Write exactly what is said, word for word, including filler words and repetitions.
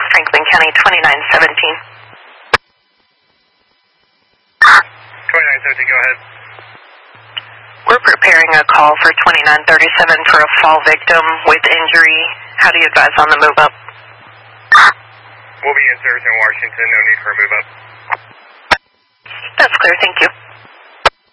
Franklin County, twenty-nine seventeen. twenty-nine seventeen, go ahead. We're preparing a call for twenty-nine thirty-seven for a fall victim with injury. How do you advise on the move up? We'll be in service in Washington. No need for a move up. That's clear. Thank you.